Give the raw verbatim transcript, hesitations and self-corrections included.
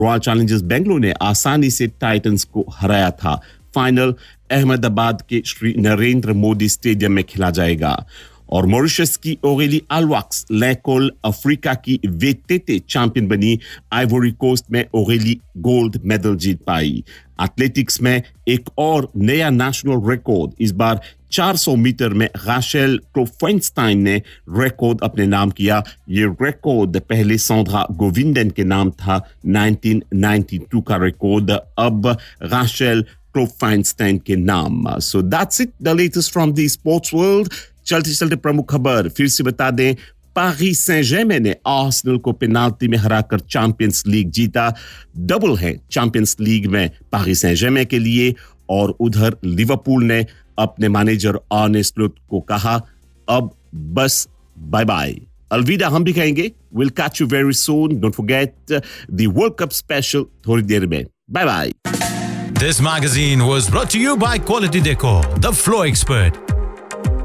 Royal Challengers Bengaluru ने आसानी से टाइटंस को हराया था। फाइनल अहमदाबाद के श्री नरेंद्र मोदी स्टेडियम में खेला जाएगा। और मॉरिशस की ओरेली अलवाक्स लैकोल अफ्रीका की वेटेटे चैंपियन बनी। आइवरी कोस्ट में ओरेली गोल्ड मेडल जीत पाई। एथलेटिक्स में एक और नया नेशनल रिकॉर्ड, इस बार चार सौ मीटर में राशेल क्लोफेंस्टाइन ने रिकॉर्ड अपने नाम किया। ये रिकॉर्ड पहले सौंद्रा गोविंदन के नाम था। उन्नीस सौ बानवे का रिकॉर्ड अब राशेल क्लोफेंस्टाइन के नाम। So that's it, the latest from the sports world. चलते चलते प्रमुख खबर फिर से बता दें। पारी सें जर्मेन ने आर्सेनल को पेनाल्टी में हराकर चैंपियंस लीग जीता। डबल है चैंपियंस लीग में पारी सें जर्मेन के लिए। और उधर लिवरपूल ने अपने मैनेजर आर्ने स्लोट को कहा, अब बस बाय बाय, अलविदा हम भी कहेंगे। Will catch you very soon. Don't forget the world cup special थोड़ी देर में। Bye bye. This magazine was brought to you by Quality Decor, the Flow Expert.